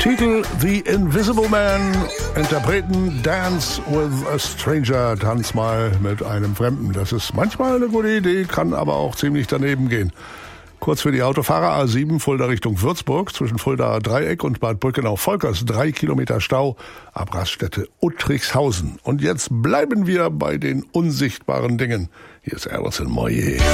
Titel The Invisible Man, Interpreten Dance with a Stranger, tanz mal mit einem Fremden. Das ist manchmal eine gute Idee, kann aber auch ziemlich daneben gehen. Kurz für die Autofahrer: A7 Fulda Richtung Würzburg, zwischen Fulda Dreieck und Bad Brückenau-Volkers 3 Kilometer Stau, ab Raststätte Uttrichshausen. Und jetzt bleiben wir bei den unsichtbaren Dingen. Hier ist Alison Moyet.